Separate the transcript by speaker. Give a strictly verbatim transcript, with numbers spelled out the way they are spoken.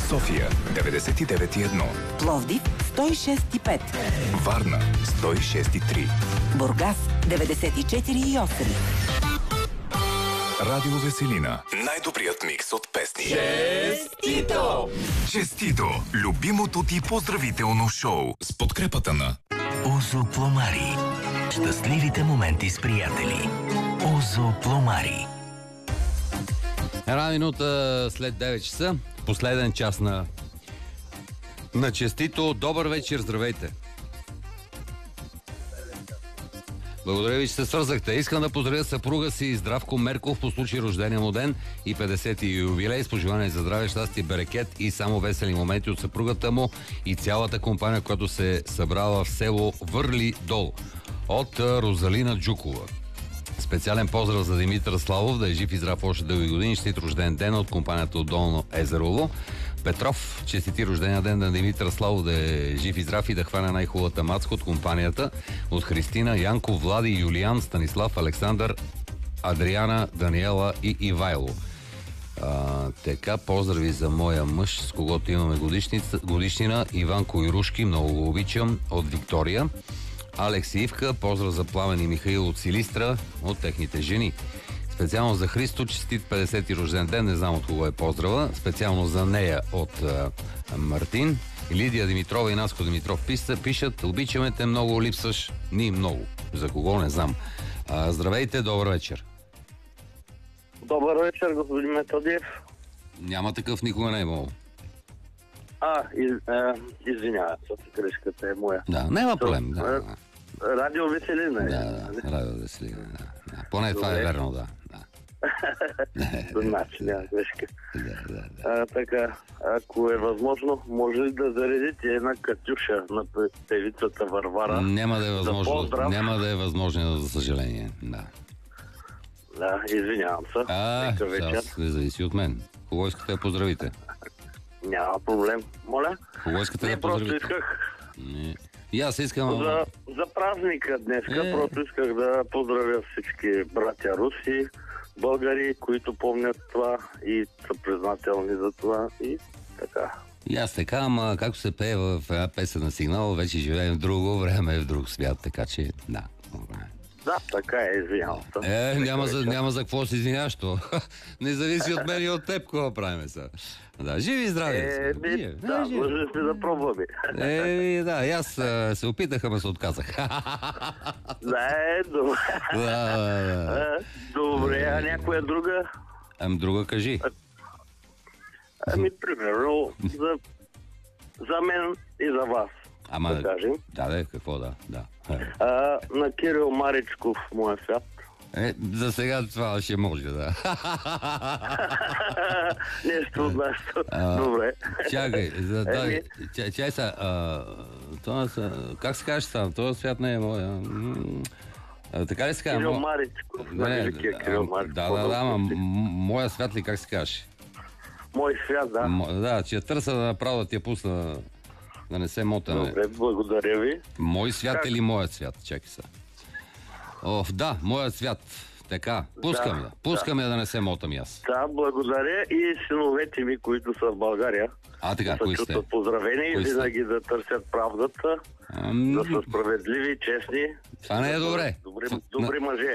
Speaker 1: София деветдесет и девет и едно,
Speaker 2: Пловдив сто и шест и пет,
Speaker 1: Варна сто и шест и три,
Speaker 2: Бургас деветдесет и четири и осем.
Speaker 1: Радио Веселина. Най-добрият микс от песни.
Speaker 3: Честито!
Speaker 1: Честито! Любимото ти поздравително шоу с подкрепата на
Speaker 4: Озо Пломари. Щастливите моменти с приятели. Озо Пломари.
Speaker 5: Една минута след девет часа. Последен час на на Честито. Добър вечер, здравейте. Благодаря ви, че се свързахте. Искам да поздравя съпруга си Здравко Мерков по случай рождения му ден и петдесети юбилей с пожелание за здраве, щастие, берекет и само весели моменти от съпругата му и цялата компания, която се е събрала в село Върли дол от Розалина Джукова. Специален поздрав за Димитър Славов, да е жив и здрав още дълги години, честит рожден ден от компанията от Долно Езерово. Петров, честити рождения ден на Димитър Славов, да е жив и здрав и да хване най-хубавата мацка от компанията от Христина, Янко, Влади, Юлиан, Станислав, Александър, Адриана, Даниела и Ивайло. А, така, поздрави за моя мъж, с когото имаме годишнина, Иванко Ирушки, много го обичам, от Виктория. Алекс и Ивка, поздрав за Пламен и Михаил от Силистра, от техните жени. Специално за Христо, честит петдесети рожден ден, не знам от кого е поздрава. Специално за нея от а, Мартин. Лидия Димитрова и Наско Димитров писа, пишат, обичаме те, много липсваш, ни много. За кого не знам. А, здравейте, добър вечер.
Speaker 6: Добър вечер, господин Методиев.
Speaker 5: Няма такъв, никога не е имало.
Speaker 6: А, из, е, извинявам се, грешката е моя.
Speaker 5: Да, няма проблем. Да, да.
Speaker 6: Радио Веселина.
Speaker 5: Да, да, радио Веселина. Да, да. Поне това е верно, да. да.
Speaker 6: Значи, няма грешка.
Speaker 5: Да, да, да.
Speaker 6: А, така, ако е възможно, може ли да заредите една катюша на певицата Варвара?
Speaker 5: Няма да е възможно.
Speaker 6: За
Speaker 5: Няма да е възможно, за съжаление. Да.
Speaker 6: Да, извинявам се.
Speaker 5: А, сега не зависи от мен. Кого искате да поздравите?
Speaker 6: Няма проблем. Моля?
Speaker 5: Кого искате
Speaker 6: не,
Speaker 5: да поздравите?
Speaker 6: Не, просто исках.
Speaker 5: Не. И аз искам...
Speaker 6: За, за празника днеска, е... просто исках да поздравя всички братя руси, българи, които помнят това и са признателни за това и така.
Speaker 5: И аз така, ама както се пее в една песен на Сигнал, вече живеем в друго време, в друг свят, така че да.
Speaker 6: Да, така е, извинявам се.
Speaker 5: Е, няма за, няма за какво се извиняваш, то. Не зависи от мен и от теб, какво правим сега. Да, живи и здрави.
Speaker 6: Е, би,
Speaker 5: живи,
Speaker 6: да,
Speaker 5: живи.
Speaker 6: може да се да пробваме.
Speaker 5: Е, да, и аз а, се опитах, ама се отказах.
Speaker 6: Да, е, добре.
Speaker 5: Да, да, да.
Speaker 6: Добре, а някоя друга?
Speaker 5: Ами друга кажи.
Speaker 6: Ами, примерно, за, за мен и за вас.
Speaker 5: Ама,
Speaker 6: да кажем.
Speaker 5: Да, да, какво да, да.
Speaker 6: А, на Кирил Маричков, моя свят.
Speaker 5: Е, за сега това ще може, да.
Speaker 6: Нещо от нашото. Добре.
Speaker 5: Чакай, за да.
Speaker 6: Еми...
Speaker 5: Чай, чай са, а, това са, как се кажеш сам? Това свят не е моя. А, така ли се казва?
Speaker 6: Кирил Маричков.
Speaker 5: Не,
Speaker 6: не, Кирил Маричков.
Speaker 5: Да, да, да, ама моя свят ли, как се каже?
Speaker 6: Мой свят, да.
Speaker 5: М, да, че я търса да направо да ти я пусна, да не се мотаме.
Speaker 6: Добре, благодаря ви.
Speaker 5: Мой свят
Speaker 6: как?
Speaker 5: Или моят свят? Чакай се. Оф, да, моят свят. Така, пускаме да, пускаме да. да не се мотам и аз.
Speaker 6: Да, благодаря и синовете ми, които са в България.
Speaker 5: А, така, кои сте?
Speaker 6: Да се поздравени и винаги да търсят правдата, ам... да са справедливи, честни.
Speaker 5: Това не е добре.
Speaker 6: Добри, добри мъже.